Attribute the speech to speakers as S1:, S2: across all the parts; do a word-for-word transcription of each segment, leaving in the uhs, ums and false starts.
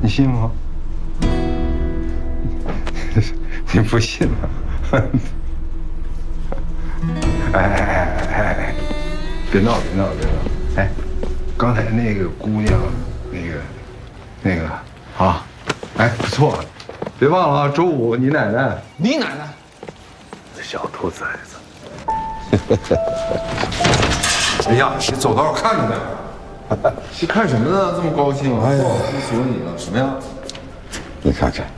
S1: 信吗？你不信啊？哎哎哎哎哎！别闹别闹别闹！哎，刚才那个姑娘，那个那个啊，哎不错，别忘了啊，周五你奶奶。
S2: 你奶奶？
S1: 小兔崽子！哎呀，你走道看着点。你看什么呢？这么高兴啊！哎呀，不说你了，什么呀？
S3: 你看看，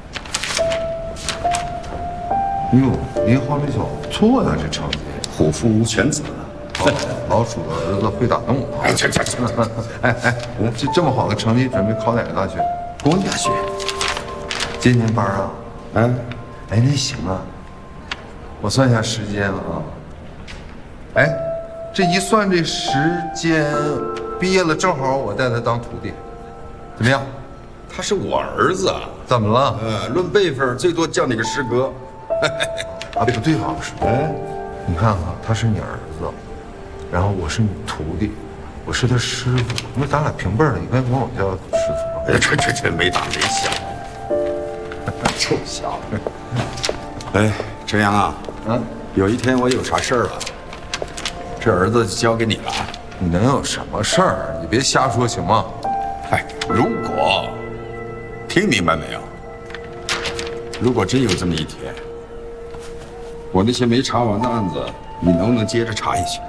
S1: 哎呦，您花名小不错呀，这成绩。
S3: 虎父无犬子。
S1: 老鼠的儿子会打洞。
S3: 哎，这这这，
S1: 哎哎，这这么好的成绩，准备考哪个大学？
S3: 公立大学。
S1: 接您班啊？
S3: 嗯，
S1: 哎，那行啊。我算一下时间啊。哎，这一算这时间，毕业了正好我带他当徒弟，怎么样？
S3: 他是我儿子。
S1: 怎么了？
S3: 呃，论辈分，最多叫你个师哥。
S1: 啊，不对，王师。哎，你看看，他是你儿子，然后我是你徒弟，我是他师傅，那咱俩平辈儿的，应该管我叫师傅。
S3: 哎呀，这这这没大没小，臭小子。哎，陈阳啊，
S1: 嗯，
S3: 有一天我有啥事儿了，这儿子就交给你了。
S1: 你能有什么事儿？你别瞎说行吗？
S3: 哎，如果听明白没有？如果真有这么一天，我那些没查完的案子，你能不能接着查下去？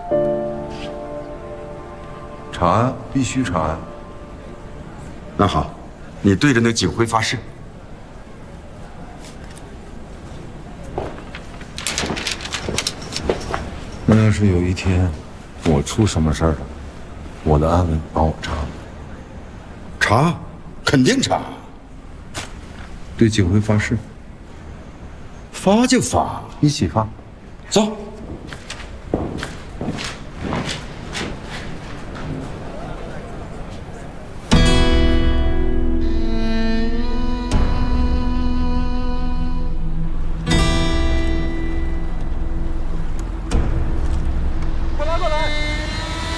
S1: 查案必须查案。
S3: 那好，你对着那警徽发誓。
S1: 那要是有一天我出什么事儿了，我的案子你帮我查。
S3: 查，肯定查。
S1: 对警徽发誓。
S3: 发就发，
S1: 一起发。
S3: 走。